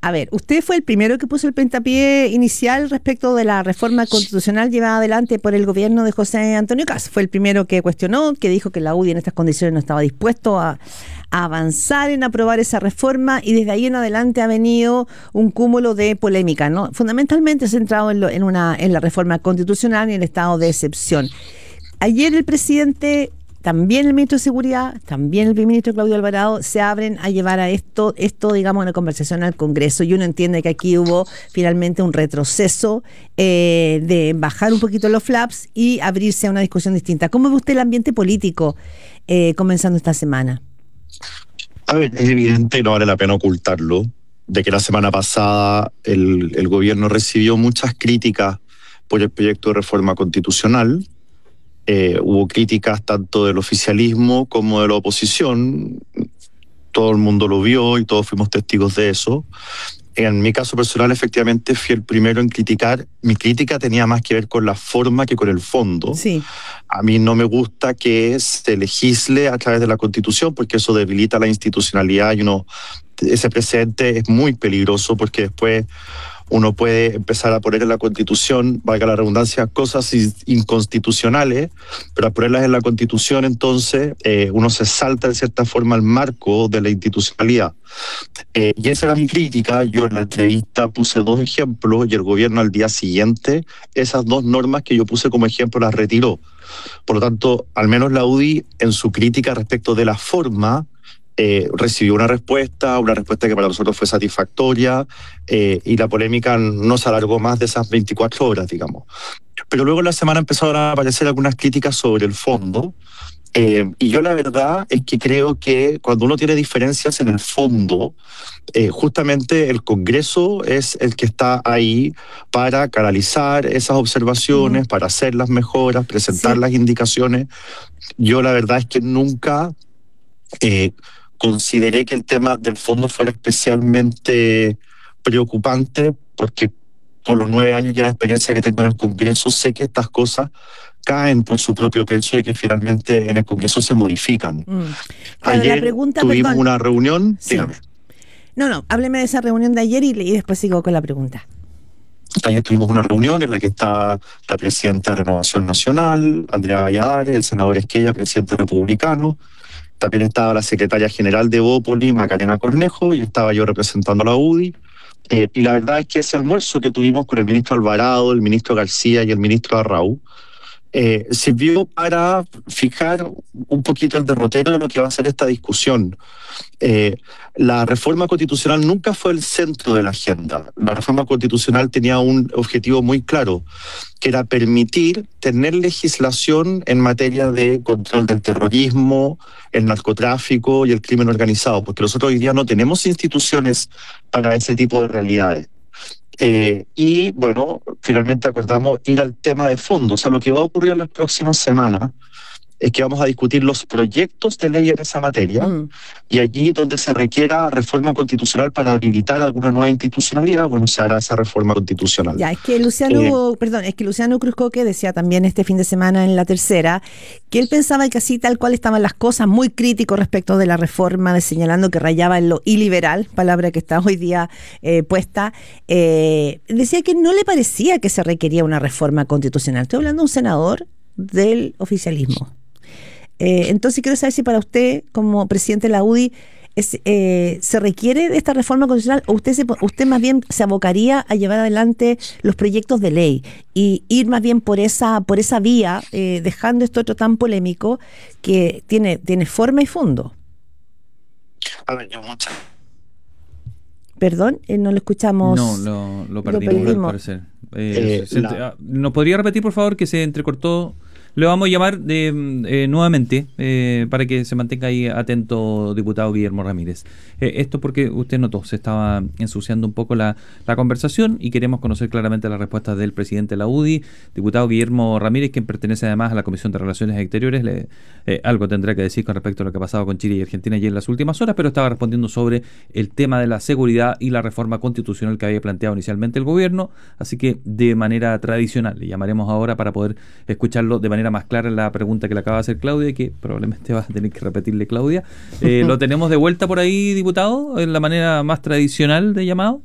A ver, usted fue el primero que puso el puntapié inicial respecto de la reforma constitucional llevada adelante por el gobierno de José Antonio Kast. Fue el primero que cuestionó, que dijo que la UDI en estas condiciones no estaba dispuesto a avanzar en aprobar esa reforma, y desde ahí en adelante ha venido un cúmulo de polémica, ¿no? Fundamentalmente centrado en la reforma constitucional y en el estado de excepción. Ayer el presidente, también el ministro de Seguridad, también el primer ministro Claudio Alvarado se abren a llevar a esto, digamos, una conversación al Congreso, y uno entiende que aquí hubo finalmente un retroceso de bajar un poquito los flaps y abrirse a una discusión distinta. ¿Cómo ve usted el ambiente político comenzando esta semana? A ver, es evidente, no vale la pena ocultarlo, de que la semana pasada el gobierno recibió muchas críticas por el proyecto de reforma constitucional. Hubo críticas tanto del oficialismo como de la oposición. Todo el mundo lo vio y todos fuimos testigos de eso. En mi caso personal, efectivamente, fui el primero en criticar. Mi crítica tenía más que ver con la forma que con el fondo. Sí. A mí no me gusta que se legisle a través de la Constitución, porque eso debilita la institucionalidad y ese precedente es muy peligroso, porque después uno puede empezar a poner en la Constitución, valga la redundancia, cosas inconstitucionales, pero al ponerlas en la Constitución, entonces uno se salta de cierta forma al marco de la institucionalidad. Y esa era mi crítica. Yo en la entrevista puse 2 ejemplos y el gobierno al día siguiente esas 2 normas que yo puse como ejemplo las retiró. Por lo tanto, al menos la UDI en su crítica respecto de la forma recibió una respuesta que para nosotros fue satisfactoria, y la polémica no se alargó más de esas 24 horas, digamos. Pero luego en la semana empezaron a aparecer algunas críticas sobre el fondo, y yo la verdad es que creo que cuando uno tiene diferencias en el fondo, justamente el Congreso es el que está ahí para canalizar esas observaciones, para hacer las mejoras, presentar las indicaciones. Yo la verdad es que nunca consideré que el tema del fondo fuera especialmente preocupante, porque por los 9 años ya de experiencia que tengo en el Congreso, sé que estas cosas caen por su propio peso y que finalmente en el Congreso se modifican. Claro, ayer tuvimos una reunión. Sí. Dígame. No, hábleme de esa reunión de ayer y después sigo con la pregunta. Ayer tuvimos una reunión en la que está la presidenta de Renovación Nacional, Andrea Valladares, el senador Esquella, presidente republicano. También estaba la secretaria general de Bópoli, Macarena Cornejo, y estaba yo representando a la UDI. Y la verdad es que ese almuerzo que tuvimos con el ministro Alvarado, el ministro García y el ministro Arrau sirvió para fijar un poquito el derrotero de lo que va a ser esta discusión. La reforma constitucional nunca fue el centro de la agenda. La reforma constitucional tenía un objetivo muy claro, que era permitir tener legislación en materia de control del terrorismo, el narcotráfico y el crimen organizado, porque nosotros hoy día no tenemos instituciones para ese tipo de realidades. Y bueno, finalmente acordamos ir al tema de fondo. O sea, lo que va a ocurrir en las próximas semanas es que vamos a discutir los proyectos de ley en esa materia, y allí donde se requiera reforma constitucional para habilitar alguna nueva institucionalidad, bueno, se hará esa reforma constitucional. Ya, es que Luciano Cruzcoque decía también este fin de semana en La Tercera que él pensaba que así tal cual estaban las cosas, muy crítico respecto de la reforma, señalando que rayaba en lo iliberal, palabra que está hoy día puesta, decía que no le parecía que se requería una reforma constitucional. Estoy hablando de un senador del oficialismo. Entonces quiero saber si para usted, como presidente de la UDI, ¿se requiere de esta reforma constitucional, o usted más bien se abocaría a llevar adelante los proyectos de ley y ir más bien por esa vía, dejando esto otro tan polémico que tiene forma y fondo? A ver, Perdón, no lo escuchamos. No, lo perdimos al parecer. ¿Nos podría repetir, por favor, que se entrecortó? Le vamos a llamar nuevamente para que se mantenga ahí atento, diputado Guillermo Ramírez. Esto porque usted notó, se estaba ensuciando un poco la conversación, y queremos conocer claramente las respuestas del presidente de la UDI, diputado Guillermo Ramírez, quien pertenece además a la Comisión de Relaciones Exteriores. Algo tendrá que decir con respecto a lo que ha pasado con Chile y Argentina ayer en las últimas horas, pero estaba respondiendo sobre el tema de la seguridad y la reforma constitucional que había planteado inicialmente el gobierno. Así que de manera tradicional le llamaremos ahora para poder escucharlo de manera más clara la pregunta que le acaba de hacer Claudia, que probablemente va a tener que repetirle Claudia. ¿Lo tenemos de vuelta por ahí, diputado, en la manera más tradicional de llamado?